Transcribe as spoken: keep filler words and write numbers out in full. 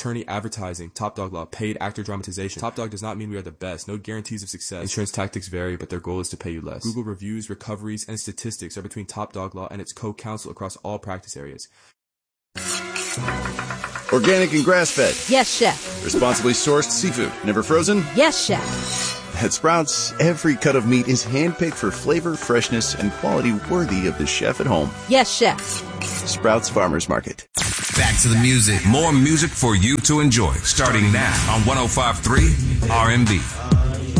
attorney advertising, Top Dog Law, paid actor dramatization. Top Dog does not mean we are the best. No guarantees of success. Insurance tactics vary, but their goal is to pay you less. Google reviews, recoveries, and statistics are between Top Dog Law and its co-counsel across all practice areas. Organic and grass-fed. Yes, chef. Responsibly sourced seafood. Never frozen. Yes, chef. At Sprouts, every cut of meat is handpicked for flavor, freshness, and quality worthy of the chef at home. Yes, chef. Sprouts Farmers Market. Back to the music. More music for you to enjoy. Starting now on one oh five point three R and B.